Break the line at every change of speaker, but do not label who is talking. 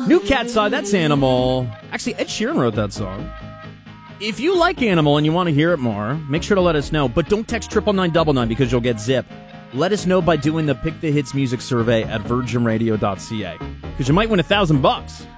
New Cat Side, that's Animal. Actually, Ed Sheeran wrote that song. If you like Animal and you want to hear it more, make sure to let us know. But don't text 99999 because you'll get zip. Let us know by doing the Pick the Hits music survey at virginradio.ca. Because you might win $1,000.